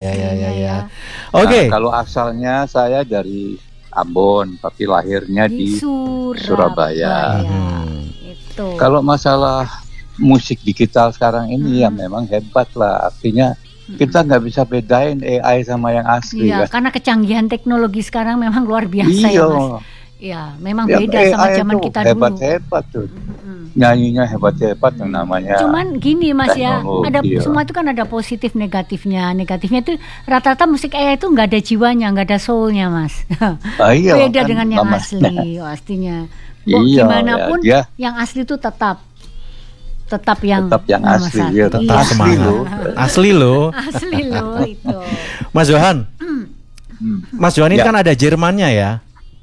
ya. Oke. Nah, kalau asalnya saya dari Ambon, tapi lahirnya di Surabaya. Itu. Kalau masalah musik digital sekarang ini ya memang hebat lah. Artinya kita nggak bisa bedain AI sama yang asli. Iya, kan? karena kecanggihan teknologi sekarang memang luar biasa iya. ya Mas. Iya, memang Ya, beda sama AI zaman itu kita hebat-hebat tuh. Nyanyinya hebat-hebat yang namanya. Cuman gini Mas ya, ada teknologi, semua itu kan ada positif negatifnya. Negatifnya itu rata-rata musik AI itu nggak ada jiwanya, nggak ada soulnya Mas. Iya, Beda kan, dengan yang asli pastinya. Iya, Gimana pun ya, yang asli itu tetap yang asli, ya, tetap iya. semangat. Asli loh. Asli loh itu. Mas Johan. Mas Johan ini Ya. kan ada Jermannya ya.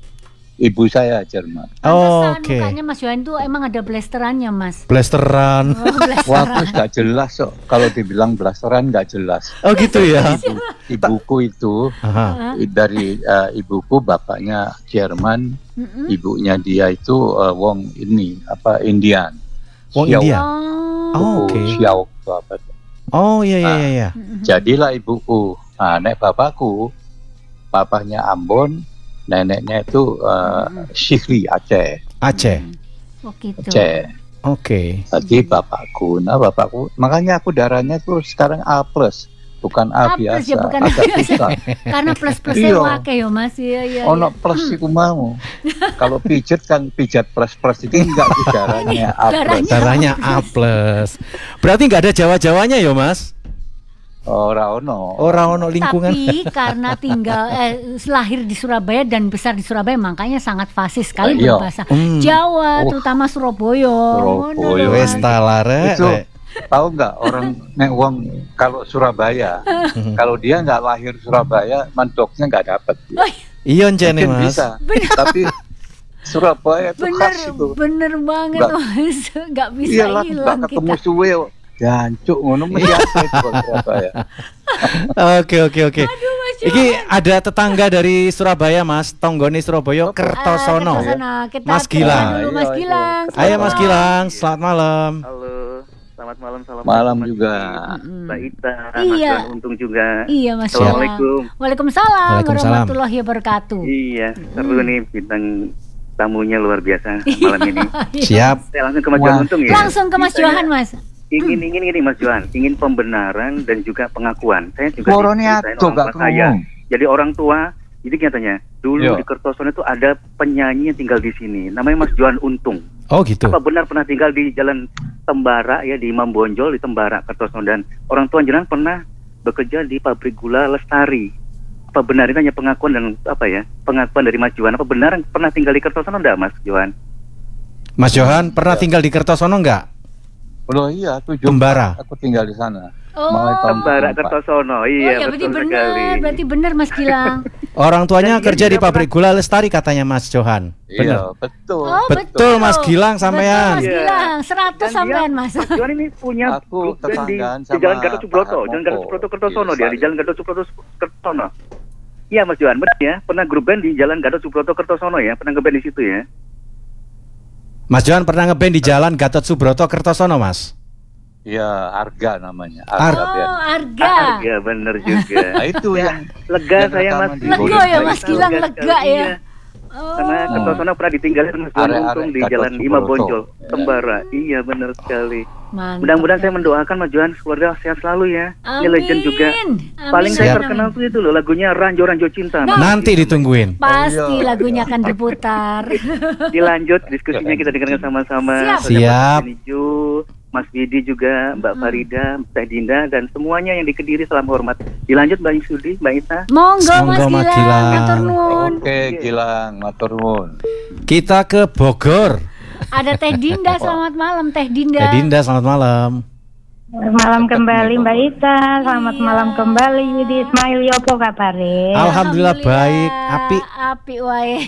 Ibu saya Jerman. Oke. Mukanya Mas Johan tuh emang ada blasterannya Mas. Blasteran. Wah, terus nggak jelas kok. Kalau dibilang blasteran nggak jelas. Oh gitu ya. Ibuku itu dari ibuku bapaknya Jerman, ibunya dia itu wong ini Indian. Wong Xiao. India. Oh, Buku oke. Xiao itu apa? Oh iya. Jadilah ibuku. Nah, nek bapakku, papahnya Ambon, neneknya itu Syihli Aceh. Aceh. Oh gitu. Aceh. Oke. Jadi bapakku, makanya aku darahnya tuh sekarang A+, bukan A biasa. Ya, bukan agak A biasa. susah. Karena plus-plusnya wake ya Mas. Iya. Ono plus iku mau. Kalau pijat kan pijat plus itu enggak di darahnya A+. Darahnya A+. Berarti nggak ada Jawa-Jawanya ya Mas? Ora ono. Ora ono lingkungan. Tapi karena tinggal lahir di Surabaya dan besar di Surabaya, makanya sangat fasih sekali Iya. berbahasa Jawa, terutama Surabaya. Surabaya. Wes talare. Itu tahu nggak orang nek wong kalau Surabaya, kalau dia nggak lahir Surabaya, mantoknya nggak dapat. Iya ncene Mungkin Mas. bisa, tapi Surabaya itu khas itu. Bener banget Mas, nggak bisa Iyalah, hilang nggak ketemu kita. suwe. Jancuk ngono mesti asli itu Surabaya. Oke. Iki ada tetangga dari Surabaya Mas, tonggone Surabaya Kertosono. Mas Gilang. Mas Gilang. Ayo Mas Gilang, selamat malam. Halo, selamat malam. Malam juga. Mbak Ita, Mas Iya. Johan Untung juga. Iya Mas. Assalamualaikum. Waalaikumsalam Waalaikumsalam. warahmatullahi wabarakatuh. Iya, seru nih bintang tamunya luar biasa malam ini. Siap. Saya langsung ke Mas Johan Untung ya. Langsung ke Mas Johan Mas. Ingin ini Mas Johan, ingin pembenaran dan juga pengakuan. Saya juga Korone diceritain atuh orang gak tua saya. ngomong. Jadi orang tua, jadi katanya dulu Yo. di Kertosono itu ada penyanyi yang tinggal di sini, namanya Mas Johan Untung. Oh gitu. Apa benar pernah tinggal di Jalan Tembara ya, di Imam Bonjol di Tembara Kertosono, dan orang tua jenengan pernah bekerja di pabrik gula Lestari. Apa benar itu hanya pengakuan dan pengakuan dari Mas Johan? Apa benar pernah tinggal di Kertosono enggak Mas Johan? Mas Johan pernah tinggal di Kertosono enggak? Oh iya, 7 Tembara. aku tinggal di sana. Oh. Mulai tahun Tembara 74. Kertosono. Iya, betul sekali. Berarti benar Mas Gilang. Orang tuanya Dan dia kerja di juga pabrik gula Lestari katanya Mas Johan. Iya, betul. Oh, Betul Mas Gilang sampean. Betul Mas Gilang, 100 Dan sampean dia, Mas. Johan ini punya Aku grup band di tetanggaan Jalan sama Gatot Subroto, Pak Jalan Gatot Moko. Subroto Kertosono Iya, dia, di Jalan Gatot Subroto Kertosono. Iya Mas Johan, benar ya? Pernah grup band di Jalan Gatot Subroto Kertosono ya? Pernah ngeband di situ ya? Mas Johan pernah ngeband di Jalan Gatot Subroto Kertosono Mas. Iya, Arga namanya. Arga. Band. Arga. Iya benar juga. Nah, itu yang Lega yang saya Mas. rekaman di Lega Golden ya, Voice. Mas Gilang, lega ya. Iya. Karena Kertosono pernah ditinggalin Mas Johan Are-are Untung di Gatot Jalan Subroto. Imam Bonjol, Ya. Tembara. Iya benar sekali. Mantap. Mudah-mudahan saya mendoakan Mas Johan keluarga sehat selalu ya. Dia legend juga. Amin. Paling saya Siap. terkenal tuh itu loh lagunya Ranjo Cinta. Nanti ditungguin. Pasti Oh, iya. lagunya akan diputar. Dilanjut diskusinya kita dengarkan sama-sama. Siap. Mas Niju, Mas Widi juga, Mbak Farida, Teh Dinda, dan semuanya yang di Kediri, salam hormat. Dilanjut Mbak Yusudi, Mbak Ita. Monggo Mas Monggo, Mas Gilang, Gilang. matur nuwun. Oke, Gilang, matur nuwun. Kita ke Bogor. Ada Teh Dinda, selamat malam Teh Dinda. Teh Dinda selamat malam. Malam kembali Mbak Ita, selamat malam kembali Yudi Ismail, yopo kabare? Alhamdulillah baik, api. Api wae.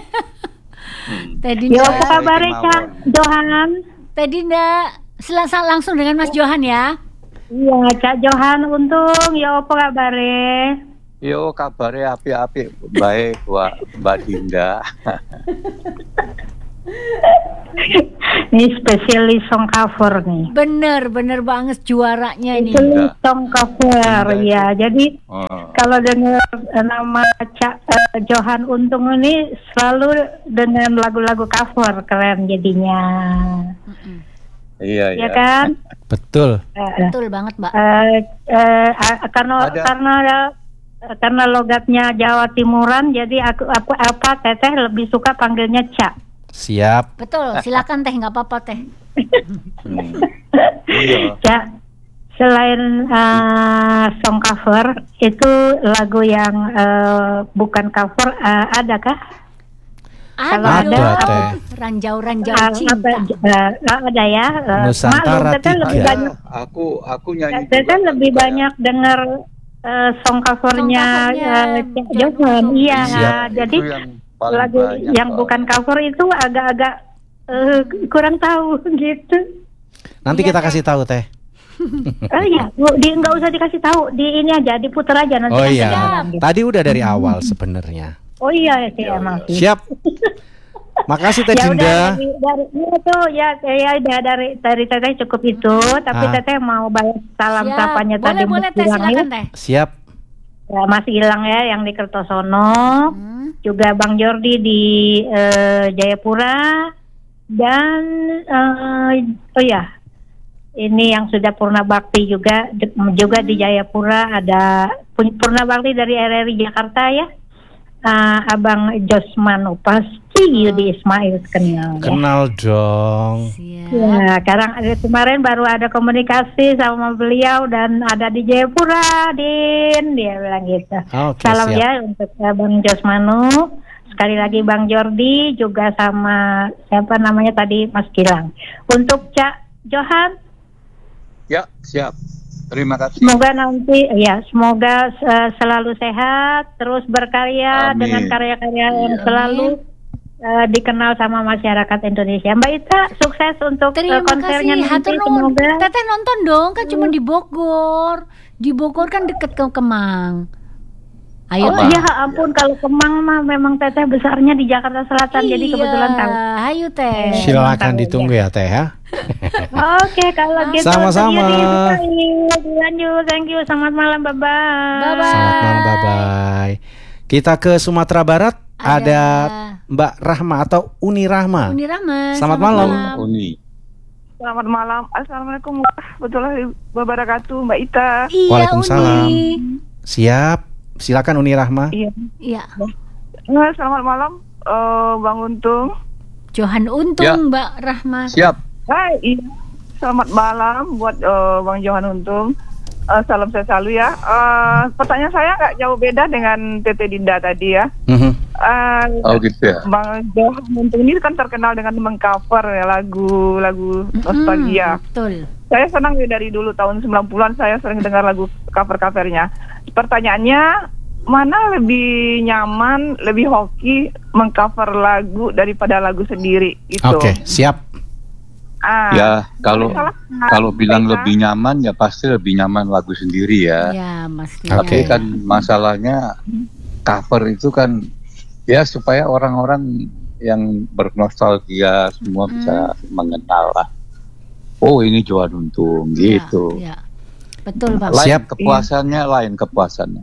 Teh Yo Dinda. apa kabare Kak Johan? Teh Dinda, langsung dengan Mas Johan ya. Iya Kak Johan Untung, yo apa kabare? Yo, kabarnya api-api. Baik, Mbak Dinda. Ini spesialis song cover nih. Bener banget juaranya ini. Spesialis song cover ya. Jadi Oh. kalau dengar nama Johan Untung ini selalu dengan lagu-lagu cover, keren jadinya. Iya, Ya iya. kan? Betul. Betul banget, Mbak. Karena logatnya Jawa Timuran, jadi aku Teteh lebih suka panggilnya Ca. Siap. Betul, silakan Teh, nggak apa-apa Teh. Iya. Ca. Selain song cover, itu lagu yang bukan cover, adakah? Kalau Ada ada, Teh. dong, ranjau-ranjau cinta. Ada ya. Nusantara Teteh lebih tiga. banyak. Aku nyanyi Teteh juga lebih kan, banyak dengar song covernya Johan. Iya, Siap. jadi Itu yang paling lagu banyak, yang Pak. bukan cover itu agak-agak kurang tahu gitu. Nanti Iya, kita Teh. kasih tahu Teh. Oh iya, nggak usah dikasih tahu, di ini aja diputar aja nanti. Oh kan iya. kedengaran gitu. Tadi udah dari awal sebenarnya. Oh iya sih emang sih. Siap. Makasih Teh Ya udah Dinda. dari itu dari Teteh cukup itu, tapi Teteh mau balas salam Siap. sapanya tadi Boleh Teh, Hilang ya. silakan Teh. Siap. Ya, masih hilang ya yang di Kertosono, juga Bang Jordi di Jayapura, dan oh ya ini yang sudah Purna Bakti juga di Jayapura, ada Purna Bakti dari RRI Jakarta ya. Abang Josmanu pasti Yudi Ismail kenal ya. Kenal dong. Siap. Ya, kemarin baru ada komunikasi sama beliau dan ada di Jayapura, Din, dia bilang gitu. Oke, Salam siap. ya untuk Bang Josmanu. Sekali lagi Bang Jordi juga sama siapa namanya tadi Mas Gilang. Untuk Cak Johan, Ya, siap. Terima kasih. semoga nanti semoga selalu sehat, terus berkarya Amin. dengan karya-karya yang Iya. selalu dikenal sama masyarakat Indonesia. Mbak Ita, sukses untuk Terima konsernya kasih. nanti. Hatur nuhun. Semoga Teteh nonton dong, kan cuma di Bogor. Di Bogor kan deket ke Kemang. Ayo oh Teh. iya ampun, kalau Kemang mah memang Teteh besarnya di Jakarta Selatan, jadi kebetulan tahu. Ayo Teh. Silakan Tahu, ditunggu ya Teh ya. Oke, kalau gitu Sama-sama. Lanjut, thank you. Selamat malam, bye-bye. Bye-bye. Selamat malam, bye-bye. Kita ke Sumatera Barat, ada Mbak Rahma atau Uni Rahma. Uni Rahma. Selamat malam. Uni. Selamat malam. Assalamualaikum warahmatullahi wabarakatuh, Mbak Ita. Iya, Waalaikumsalam. Uni. Siap. Silakan Uni Rahma. Iya. Iya. Selamat malam, Bang Untung. Johan Untung, Ya. Mbak Rahma. Siap. Hai, iya. Selamat malam buat Bang Johan Untung. Salam sehat selalu ya. Pertanyaan saya nggak jauh beda dengan Tete Dinda tadi ya. Mhm. Oh gitu ya. Bang Johan Untung ini kan terkenal dengan mengcover ya, lagu-lagu nostalgia. Betul. Saya senang ya, dari dulu tahun 90-an saya sering dengar lagu cover-covernya. Pertanyaannya, mana lebih nyaman, lebih hoki mengcover lagu daripada lagu sendiri itu? Oke, siap. Ya, kalau Salah. bilang Baiklah. lebih nyaman ya pasti lebih nyaman lagu sendiri ya. Ya, Mas. Tapi Oke. kan masalahnya cover itu kan ya supaya orang-orang yang bernostalgia semua bisa mengenal lah. Oh ini Johan Untung gitu. Ya. Betul, Pak. Lain Siap. kepuasannya.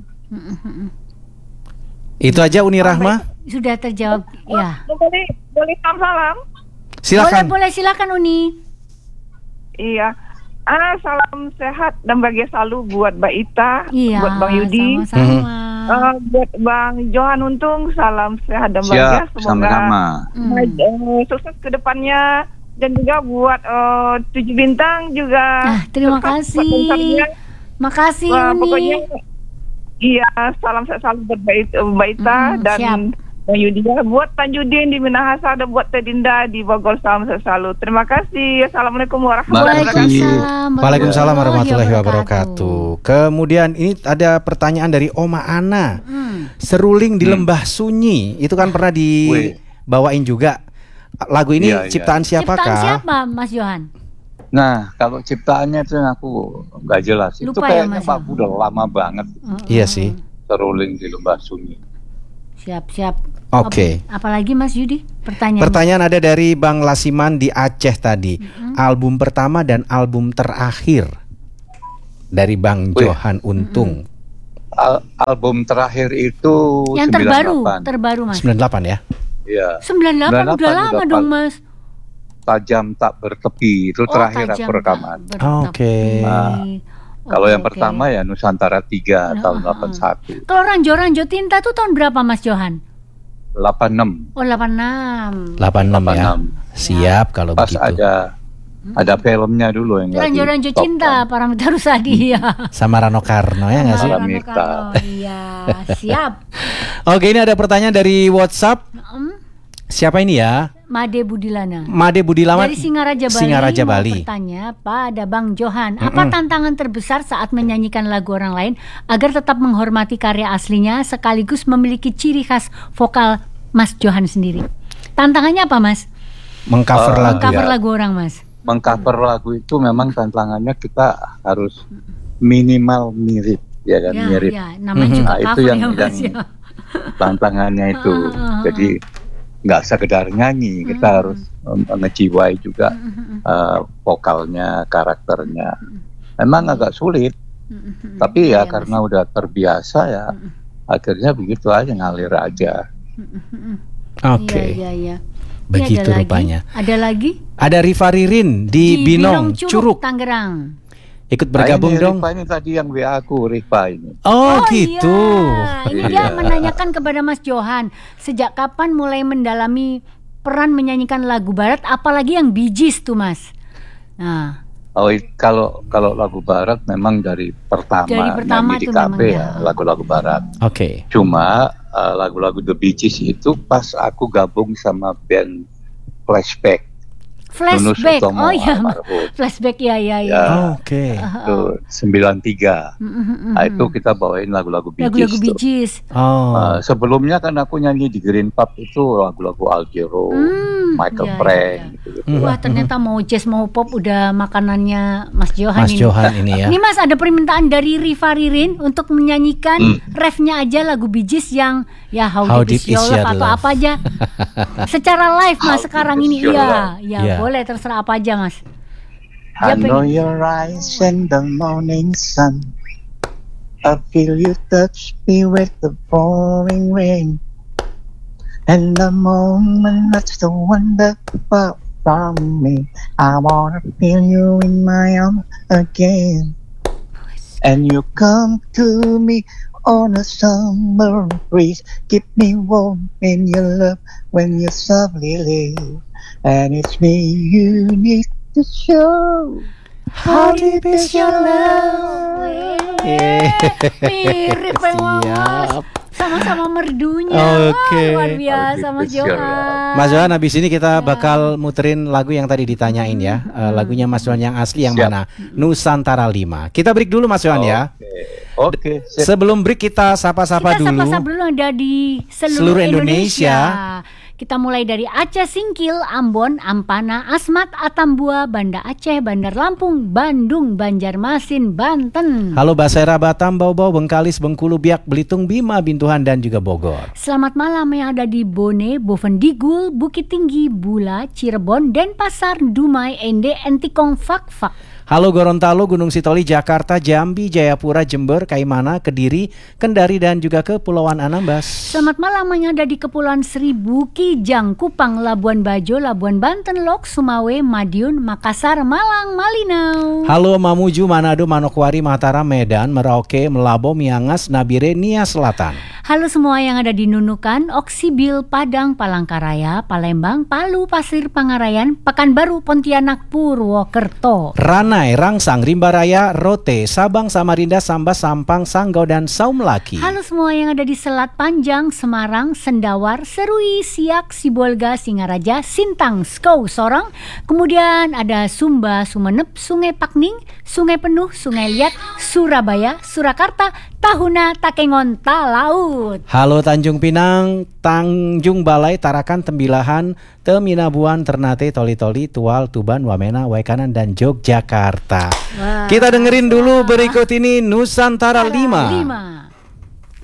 Itu aja Uni Rahma. Sudah terjawab. Ya. Boleh salam. Silakan. Boleh silakan Uni. Iya. Salam sehat dan bahagia selalu buat Mbak Ita, Iya. buat Bang Yudi, Sama-sama. buat Bang Johan Untung. Salam sehat dan bahagia. Siap, sama-sama. Sukses ke depannya, dan juga buat 7 bintang juga. Nah, terima sukses kasih. buat konsernya. Makasih Wah, Uni. pokoknya iya, salam sehat selalu buat Mbak Ita dan siap. Bang Yudi, buat Tanjudin di Minahasa dan buat Teh Dinda di Bogor. Salam sehat selalu. Terima kasih. Assalamualaikum warahmatullahi wabarakatuh. Waalaikumsalam warahmatullahi wabarakatuh. Kemudian ini ada pertanyaan dari Oma Ana. Seruling di Lembah Sunyi itu kan pernah dibawain juga. Lagu ini Iya, iya. ciptaan siapa Ciptaan Kak? siapa, Mas Johan? Nah kalau ciptaannya itu aku nggak jelas. Itu Lupa ya, kayaknya Mas, Pak ya? udah lama banget. Iya sih. Seruling di Lembah Sunyi. Siap-siap. Oke. Apalagi Mas Yudi pertanyaan? Pertanyaan ada dari Bang Lasiman di Aceh tadi. Album pertama dan album terakhir dari Bang Johan Untung. Album terakhir itu Yang 98. terbaru Mas. 98 ya? Iya. 98 udah lama dong Mas. Tajam tak bertepi itu terakhir Tajam aku rekaman. tak bertepi. Oke. Kalau yang Oke. pertama ya Nusantara 3 tahun 81. Kalau Ranjo Tinta tuh tahun berapa Mas Johan? 86. Oh 86. 86 ya. 86. Siap kalau Pas begitu. ada filmnya dulu yang lagi Ranjo top Cinta kan. Paramita Rusadi ya. Sama Rano Karno ya nggak sih? Paramita. Iya, siap. Oke, ini ada pertanyaan dari WhatsApp. Siapa ini ya? Made Budilana. Made Budilawan Dari Singaraja Bali. Singaraja mau Bali. bertanya pada Bang Johan, apa tantangan terbesar saat menyanyikan lagu orang lain agar tetap menghormati karya aslinya sekaligus memiliki ciri khas vokal Mas Johan sendiri? Tantangannya apa Mas? Mengcover lagu. Cover ya. lagu orang Mas. Mengcover lagu itu memang tantangannya kita harus minimal mirip, ya kan, mirip. Ya, namanya juga Nah, itu cover yang ya Mas ya. tantangannya itu. Jadi nggak sekedar nyanyi, kita harus ngejiwai juga vokalnya, karakternya. Memang agak sulit, tapi ya karena udah terbiasa ya, akhirnya begitu aja, ngalir aja. Oke. Iya. Begitu Ada rupanya. Lagi? Ada lagi? Ada Rifa Ririn di Binong, Curug. Tangerang. Ikut bergabung Nah, ini dong. Rifa ini tadi yang WA aku, Rifa ini. Oh, gitu. Iya. Ini dia menanyakan kepada Mas Johan, sejak kapan mulai mendalami peran menyanyikan lagu barat, apalagi yang Bee Gees tuh Mas. Nah, Oh, kalau lagu barat memang dari pertama pertama nyanyi di tuh KB memang ya, lagu-lagu barat. Oke. Cuma lagu-lagu The Bee Gees itu pas aku gabung sama band Flashback. Nunus Flashback. Utomo, Oh iya, almarhum. Flashback ya. Oke. Itu 93. Nah, itu kita bawain lagu-lagu Bee Gees. Lagu-lagu Bee tuh. Gees. Oh. Sebelumnya kan aku nyanyi di Green Pub itu lagu-lagu Al Gero, Michael iya, Frank iya. gitu. Wah, ternyata mau jazz mau pop udah makanannya Mas Johan Mas ini. Johan ini ya. Ini Mas ada permintaan dari Rifa Ririn untuk menyanyikan refnya aja lagu Bee Gees yang ya How Deep Is Your Love atau Love. apa aja. Secara live Mas How sekarang Deep ini Is Your iya, Love. ya Iya. boleh terserah apa aja Mas. I Dia know pengen- your eyes in the morning sun. I feel you touch me with the pouring rain. And the moment that's the one that far from me, I wanna feel you in my arms again. And you come to me on a summer breeze, keep me warm in your love when you softly leave. And it's me you need to show. How deep is your love? Mirip memang Mas. Siap. Sama-sama merdunya. Oke. Wah, luar biasa How Mas deep is your Johan. Mas Johan, habis ini kita bakal muterin lagu yang tadi ditanyain ya. Lagunya Mas Johan yang asli yang Siap. mana? Nusantara 5. Kita break dulu Mas Johan ya. Oke. Sip. Sebelum break kita sapa-sapa Kita dulu. sapa-sapa dulu ada di Seluruh seluruh Indonesia. Kita mulai dari Aceh Singkil, Ambon, Ampana, Asmat, Atambua, Banda Aceh, Bandar Lampung, Bandung, Banjarmasin, Banten. Halo Basera, Batam, Bau-Bau, Bengkalis, Bengkulu, Biak, Belitung, Bima, Bintuhan dan juga Bogor. Selamat malam yang ada di Bone, Bovendigul, Bukit Tinggi, Bula, Cirebon, Denpasar, Dumai, Ende, Entikong, Fak-Fak. Halo Gorontalo, Gunung Sitoli, Jakarta, Jambi, Jayapura, Jember, Kaimana, Kediri, Kendari dan juga Kepulauan Anambas. Selamat malam yang ada di Kepulauan Seribu, Kijang, Kupang, Labuan Bajo, Labuan Banten, Lok, Sumawe, Madiun, Makassar, Malang, Malinau. Halo Mamuju, Manado, Manokwari, Mataram, Medan, Merauke, Melabo, Miangas, Nabire, Nia Selatan. Halo semua yang ada di Nunukan, Oksibil, Padang, Palangkaraya, Palembang, Palu, Pasir Pangarayan, Pekanbaru, Pontianak, Purwokerto. Ranai, Rangsang, Rimbaraya, Rote, Sabang, Samarinda, Sambas, Sampang, Sanggau dan Saumlaki. Halo semua yang ada di Selat Panjang, Semarang, Sendawar, Serui, Siak, Sibolga, Singaraja, Sintang, Skou, Sorong. Kemudian ada Sumba, Sumeneb, Sungai Pakning, Sungai Penuh, Sungai Liat, Surabaya, Surakarta, Tahuna, Takengon, Talaut. Halo Tanjung Pinang, Tanjung Balai, Tarakan, Tembilahan, Teminabuan, Ternate, Toli-Toli, Tual, Tuban, Wamena, Waikanan dan Yogyakarta. Wah. Kita dengerin dulu berikut ini Nusantara 5. 5.